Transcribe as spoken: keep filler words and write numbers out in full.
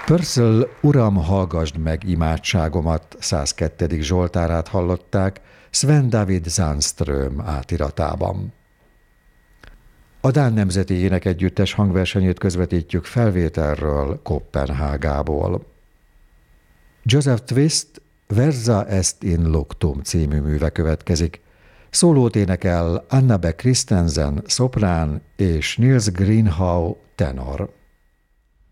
Purcell Uram, hallgasd meg imádságomat százkettő. Zsoltárát hallották Sven David Zandström átiratában. A Dán Nemzeti Énekegyüttes hangversenyét közvetítjük felvételről Koppenhágából. Joseph Twist Versa est in luctum című műve következik. Szólót énekel Anna Beck Christensen szoprán és Niels Greenhow tenor.